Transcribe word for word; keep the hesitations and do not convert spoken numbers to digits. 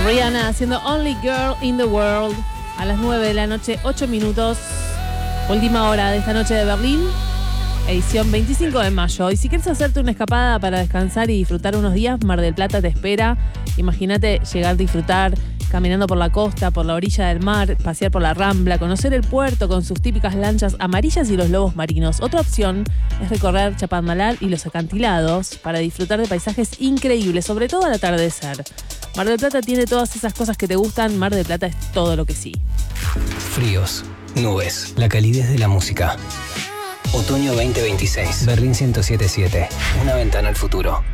Rihanna haciendo Only Girl in the World a las nueve de la noche, ocho minutos. Última hora de esta noche de Berlín, edición veinticinco de mayo. Y si quieres hacerte una escapada para descansar y disfrutar unos días, Mar del Plata te espera. Imagínate llegar a disfrutar caminando por la costa, por la orilla del mar, pasear por la Rambla, conocer el puerto con sus típicas lanchas amarillas y los lobos marinos. Otra opción es recorrer Chapadmalal y los acantilados para disfrutar de paisajes increíbles, sobre todo al atardecer. Mar del Plata tiene todas esas cosas que te gustan. Mar del Plata es todo lo que sí. Fríos, nubes, la calidez de la música. Otoño veinte veintiséis. Berlín ciento siete punto siete. Una ventana al futuro.